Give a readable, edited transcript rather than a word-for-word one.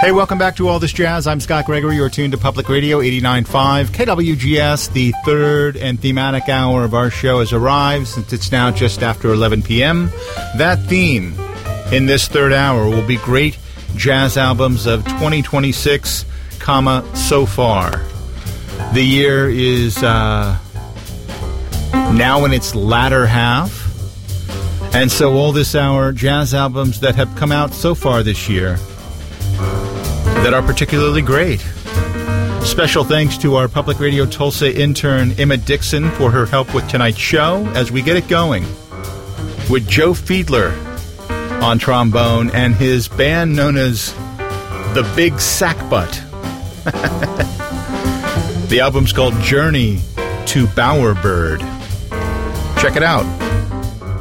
Hey, welcome back to All This Jazz. I'm Scott Gregory. You're tuned to Public Radio 89.5 KWGS. The third and thematic hour of our show has arrived since it's now just after 11 p.m. That theme in this third hour will be great jazz albums of 2026, so far. The year is now in its latter half. And so all this hour, jazz albums that have come out so far this year that are particularly great. Special thanks to our Public Radio Tulsa intern, Emma Dixon, for her help with tonight's show as we get it going with Joe Fiedler on trombone and his band known as the Big Sackbutt. The album's called Journey to Bowerbird. Check it out.